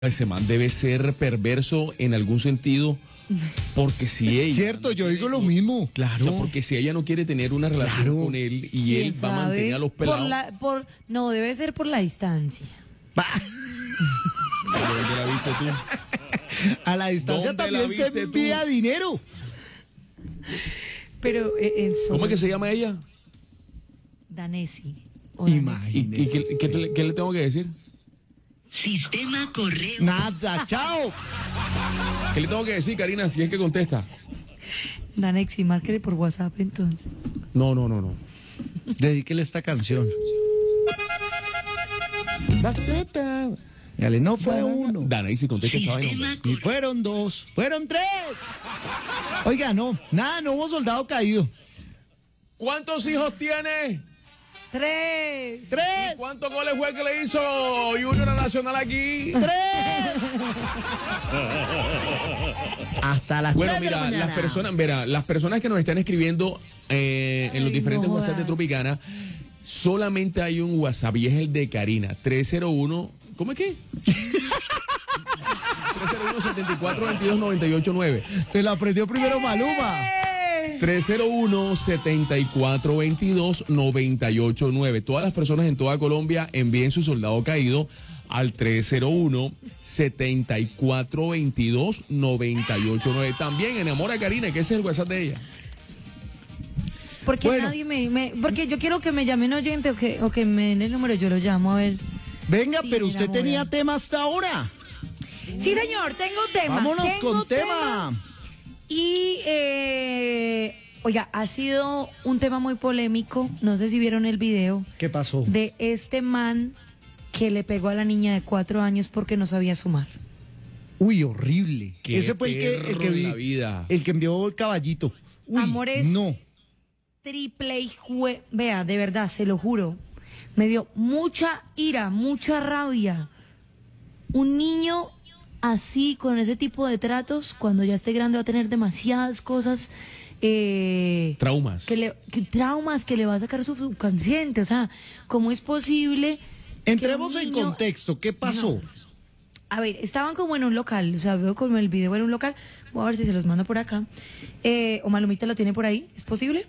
Ese man debe ser perverso en algún sentido, porque si ella... Cierto, yo digo lo mismo. Claro. O sea, porque si ella no quiere tener una relación con él y él va a mantener a los pelados... No, debe ser por la distancia. ¿Dónde la viste tú? A la distancia también se envía dinero. Pero ¿Cómo es que se llama ella? Danesi. Imagínese. ¿Y qué le tengo que decir? Sistema correo. Nada, chao. ¿Qué le tengo que decir, Karina, si es que contesta? Danexi, márquele por WhatsApp entonces. No. Dedíquele esta canción. Dale, no fue uno. Dana, y si contesta esa vaina. Y fueron dos, fueron tres. Oiga, no hubo soldado caído. ¿Cuántos hijos tiene? 3. ¿Y cuántos goles fue que le hizo Junior a Nacional aquí? 3. Hasta las 3 de la mañana. Las personas que nos están escribiendo en los diferentes WhatsApp de Tropicana, solamente hay un WhatsApp y es el de Karina, 301, ¿cómo es que? 301-7422-989. Se lo aprendió primero Maluma. 301-7422-989. Todas las personas en toda Colombia envíen su soldado caído al 301-7422-989. También enamora a Karina, que ese es el WhatsApp de ella. Porque nadie porque yo quiero que me llame un oyente o que me den el número, yo lo llamo a ver. Venga, pero usted tenía tema hasta ahora. Sí, señor, tengo tema. Vámonos con tema. Y, oiga, ha sido un tema muy polémico. No sé si vieron el video. ¿Qué pasó? De este man que le pegó a la niña de 4 años porque no sabía sumar. Uy, horrible. Ese fue el que vi. El que envió el caballito. Uy, Amores, no. Triple vea, de verdad, se lo juro. Me dio mucha ira, mucha rabia. Un niño así, con ese tipo de tratos, cuando ya esté grande va a tener demasiadas cosas. Traumas. Traumas que le va a sacar su subconsciente. O sea, ¿cómo es posible? Entremos en contexto. ¿Qué pasó? No. A ver, estaban como en un local. O sea, veo como el video era un local. Voy a ver si se los mando por acá. O Malumita lo tiene por ahí. ¿Es posible?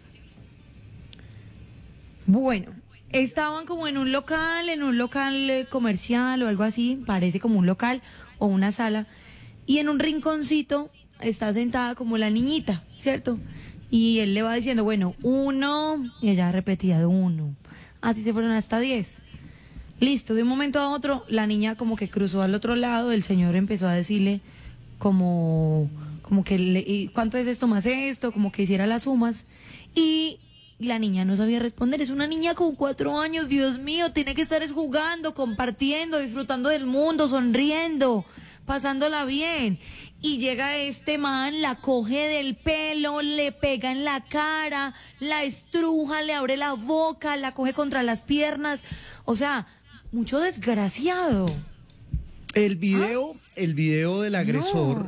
Bueno, estaban como en un local comercial o algo así. Parece como un local o una sala. Y en un rinconcito está sentada como la niñita, ¿cierto? Y él le va diciendo, bueno, 1, y ella repetía 1. Así se fueron hasta 10. Listo, de un momento a otro, la niña como que cruzó al otro lado, el señor empezó a decirle como que, ¿cuánto es esto más esto? Como que hiciera las sumas. Y la niña no sabía responder. Es una niña con 4 años, Dios mío, tiene que estar jugando, compartiendo, disfrutando del mundo, sonriendo, pasándola bien. Y llega este man, la coge del pelo, le pega en la cara, la estruja, le abre la boca, la coge contra las piernas. O sea, mucho desgraciado. El video del agresor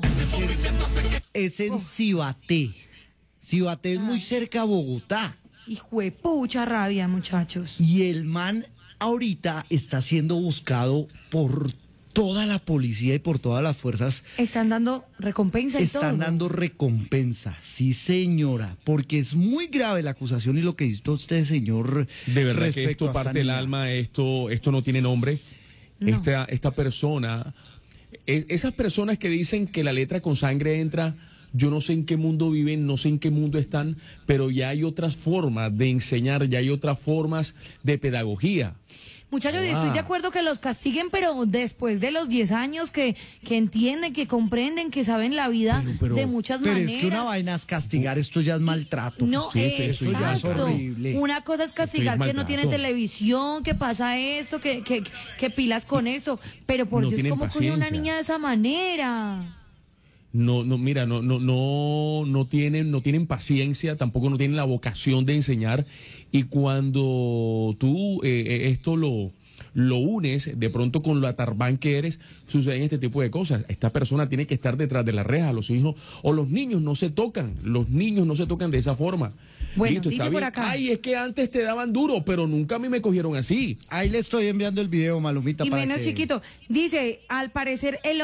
es en Cibaté. Cibaté es muy cerca a Bogotá. Hijo de pucha rabia, muchachos. Y el man ahorita está siendo buscado por toda la policía y por todas las fuerzas. Están dando recompensa y todo. Están dando recompensa, sí señora, porque es muy grave la acusación y lo que hizo usted, señor. De verdad que esto parte del alma, esto no tiene nombre. No. Esta persona, esas personas que dicen que la letra con sangre entra, yo no sé en qué mundo viven, no sé en qué mundo están, pero ya hay otras formas de enseñar, ya hay otras formas de pedagogía. Muchachos, estoy de acuerdo que los castiguen, pero después de los 10 años que entienden, que comprenden, que saben la vida de muchas maneras. Pero es que una vaina es castigar, esto ya es maltrato. No, sí, eso ya es horrible. Una cosa es castigar que no tiene televisión, que pasa esto, que pilas con eso, pero por Dios, ¿cómo coge una niña de esa manera? Mira, no tienen paciencia, tampoco no tienen la vocación de enseñar. Y cuando tú esto lo lo unes de pronto con lo atarbán que eres, suceden este tipo de cosas. Esta persona tiene que estar detrás de la reja, los hijos o los niños no se tocan, los niños no se tocan de esa forma. Bueno, Listo, dice está por bien. acá. Ay, es que antes te daban duro, pero nunca a mí me cogieron así. Ahí le estoy enviando el video, Malumita, Y para menos que... chiquito. Dice, al parecer el